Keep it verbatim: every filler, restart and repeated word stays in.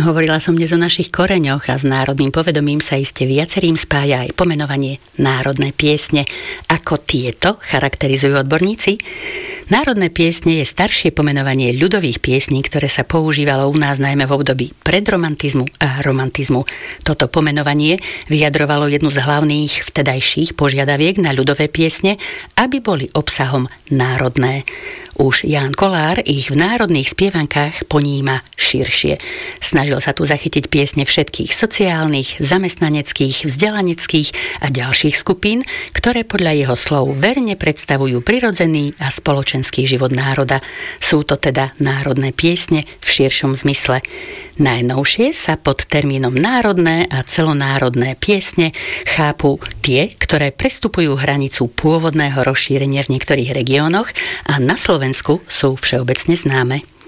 Hovorila som dnes o našich koreňoch a s národným povedomím sa iste viacerým spája aj pomenovanie národné piesne. Ako tieto charakterizujú odborníci? Národné piesne je staršie pomenovanie ľudových piesní, ktoré sa používalo u nás najmä v období predromantizmu a romantizmu. Toto pomenovanie vyjadrovalo jednu z hlavných vtedajších požiadaviek na ľudové piesne, aby boli obsahom národné. Už Ján Kolár ich v národných spievankách poníma širšie. Snažil sa tu zachytiť piesne všetkých sociálnych, zamestnaneckých, vzdelaneckých a ďalších skupín, ktoré podľa jeho slov verne predstavujú prirodzený a spoločenský život národa. Sú to teda národné piesne v širšom zmysle. Najnovšie sa pod termínom národné a celonárodné piesne chápu tie, ktoré prestupujú hranicu pôvodného rozšírenia v niektorých regiónoch a na Slovensku sú všeobecne známe.